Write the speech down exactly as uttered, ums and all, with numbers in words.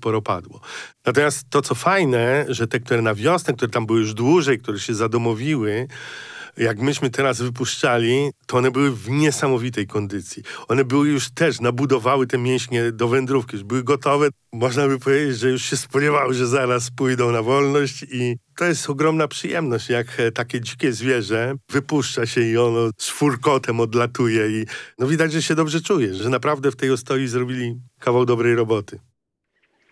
sporo padło. Natomiast to, co fajne, że te, które na wiosnę, które tam były już dłużej, które się zadomowiły, jak myśmy teraz wypuszczali, to one były w niesamowitej kondycji. One były już też, nabudowały te mięśnie do wędrówki, już były gotowe. Można by powiedzieć, że już się spodziewały, że zaraz pójdą na wolność i to jest ogromna przyjemność, jak takie dzikie zwierzę wypuszcza się i ono z furkotem odlatuje i no widać, że się dobrze czuje, że naprawdę w tej ostoi zrobili kawał dobrej roboty.